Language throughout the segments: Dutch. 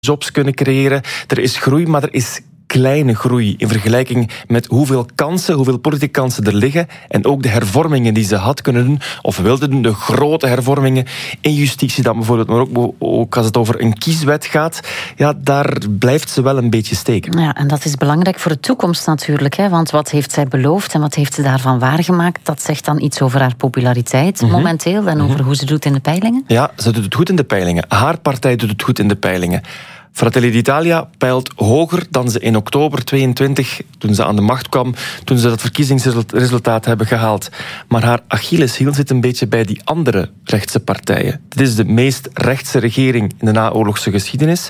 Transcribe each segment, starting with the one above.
jobs kunnen creëren. Er is groei, maar er is kleine groei in vergelijking met hoeveel politieke kansen er liggen en ook de hervormingen die ze had kunnen doen of wilde doen, de grote hervormingen in justitie dan bijvoorbeeld, maar ook als het over een kieswet gaat, ja, daar blijft ze wel een beetje steken. Ja, en dat is belangrijk voor de toekomst natuurlijk, hè, want wat heeft zij beloofd en wat heeft ze daarvan waargemaakt, dat zegt dan iets over haar populariteit momenteel en over hoe ze doet in de peilingen? Ja, ze doet het goed in de peilingen. Haar partij doet het goed in de peilingen. Fratelli d'Italia peilt hoger dan ze in oktober 22, toen ze aan de macht kwam, toen ze dat verkiezingsresultaat hebben gehaald. Maar haar Achilleshiel zit een beetje bij die andere rechtse partijen. Dit is de meest rechtse regering in de naoorlogse geschiedenis.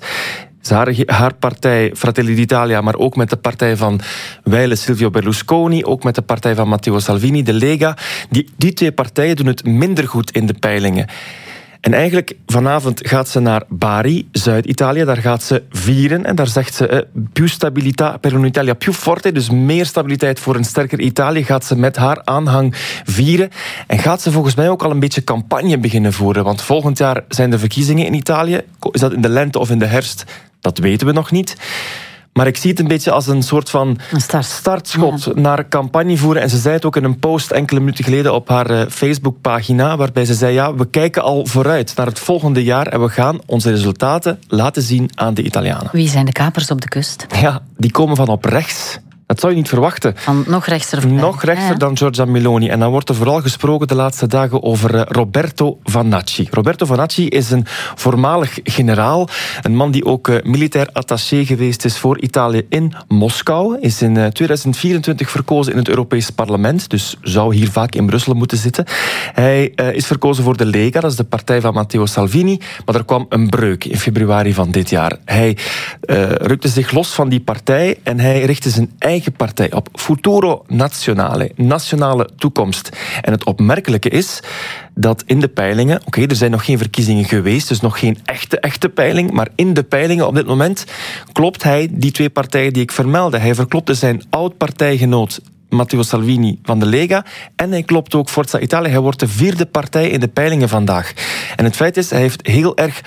Haar partij, Fratelli d'Italia, maar ook met de partij van wijle Silvio Berlusconi, ook met de partij van Matteo Salvini, de Lega. Die twee partijen doen het minder goed in de peilingen. En eigenlijk vanavond gaat ze naar Bari, Zuid-Italië. Daar gaat ze vieren en daar zegt ze più stabilità per un'Italia più forte, dus meer stabiliteit voor een sterker Italië, gaat ze met haar aanhang vieren. En gaat ze volgens mij ook al een beetje campagne beginnen voeren, want volgend jaar zijn de verkiezingen in Italië. Is dat in de lente of in de herfst? Dat weten we nog niet. Maar ik zie het een beetje als een soort van startschot naar campagne voeren. En ze zei het ook in een post enkele minuten geleden op haar Facebookpagina, waarbij ze zei, ja, we kijken al vooruit naar het volgende jaar en we gaan onze resultaten laten zien aan de Italianen. Wie zijn de kapers op de kust? Ja, die komen van op rechts. Dat zou je niet verwachten. Van nog rechtser voorbij. Nog rechtser dan Giorgia Meloni. En dan wordt er vooral gesproken de laatste dagen over Roberto Vanacci. Roberto Vanacci is een voormalig generaal. Een man die ook militair attaché geweest is voor Italië in Moskou. Is in 2024 verkozen in het Europees Parlement. Dus zou hier vaak in Brussel moeten zitten. Hij is verkozen voor de Lega, dat is de partij van Matteo Salvini. Maar er kwam een breuk in februari van dit jaar. Hij rukte zich los van die partij en hij richtte zijn eigen partij op. Futuro Nazionale, nationale toekomst. En het opmerkelijke is dat in de peilingen, er zijn nog geen verkiezingen geweest, dus nog geen echte peiling, maar in de peilingen op dit moment klopt hij die twee partijen die ik vermeldde. Hij verklopte zijn oud-partijgenoot Matteo Salvini van de Lega en hij klopt ook Forza Italia. Hij wordt de vierde partij in de peilingen vandaag. En het feit is, hij heeft heel erg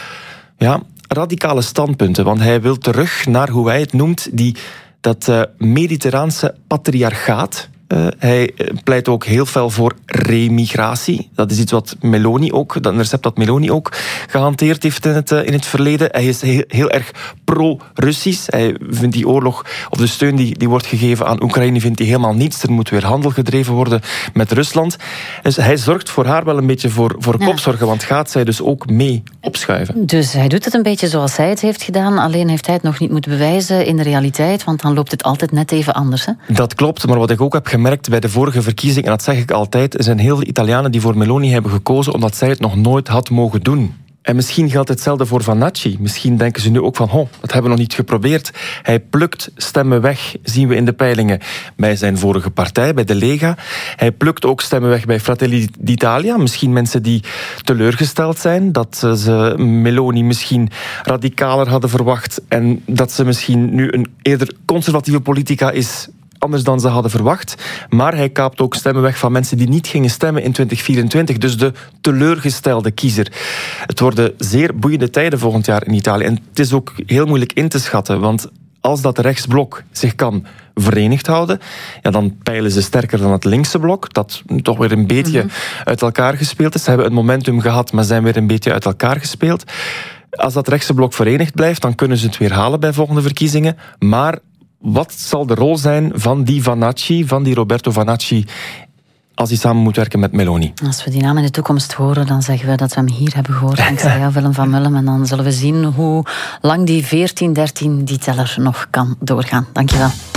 radicale standpunten, want hij wil terug naar, hoe hij het noemt, dat mediterraanse patriarchaat. Hij pleit ook heel fel voor remigratie. Dat is iets wat Meloni ook, een recept dat Meloni ook gehanteerd heeft in het verleden. Hij is heel erg pro-Russisch. Hij vindt die oorlog, of de steun die wordt gegeven aan Oekraïne, vindt hij helemaal niets. Er moet weer handel gedreven worden met Rusland. Dus hij zorgt voor haar wel een beetje voor kopzorgen, want gaat zij dus ook mee opschuiven. Dus hij doet het een beetje zoals hij het heeft gedaan, alleen heeft hij het nog niet moeten bewijzen in de realiteit, want dan loopt het altijd net even anders. Hè? Dat klopt, maar wat ik ook heb gemerkt bij de vorige verkiezingen, en dat zeg ik altijd, er zijn heel veel Italianen die voor Meloni hebben gekozen omdat zij het nog nooit had mogen doen. En misschien geldt hetzelfde voor Vanacci. Misschien denken ze nu ook van, dat hebben we nog niet geprobeerd. Hij plukt stemmen weg, zien we in de peilingen, bij zijn vorige partij, bij de Lega. Hij plukt ook stemmen weg bij Fratelli d'Italia. Misschien mensen die teleurgesteld zijn, dat ze Meloni misschien radicaler hadden verwacht en dat ze misschien nu een eerder conservatieve politica is, anders dan ze hadden verwacht. Maar hij kaapt ook stemmen weg van mensen die niet gingen stemmen in 2024. Dus de teleurgestelde kiezer. Het worden zeer boeiende tijden volgend jaar in Italië. En het is ook heel moeilijk in te schatten. Want als dat rechtsblok zich kan verenigd houden, dan peilen ze sterker dan het linkse blok, dat toch weer een beetje uit elkaar gespeeld is. Ze hebben een momentum gehad, maar zijn weer een beetje uit elkaar gespeeld. Als dat rechtse blok verenigd blijft, dan kunnen ze het weer halen bij volgende verkiezingen. Maar wat zal de rol zijn van die Vanacci, van die Roberto Vanacci, als hij samen moet werken met Meloni? Als we die naam in de toekomst horen, dan zeggen we dat we hem hier hebben gehoord. Dankzij jou, Willem van Mullen. En dan zullen we zien hoe lang die 14-13 die teller nog kan doorgaan. Dank je wel.